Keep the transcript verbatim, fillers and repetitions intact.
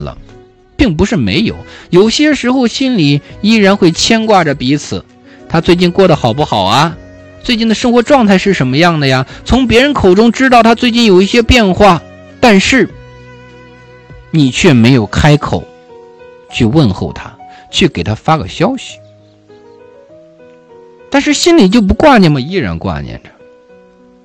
了，并不是没有，有些时候心里依然会牵挂着彼此。他最近过得好不好啊？最近的生活状态是什么样的呀？从别人口中知道他最近有一些变化，但是你却没有开口去问候他，去给他发个消息。但是心里就不挂念吗？依然挂念着。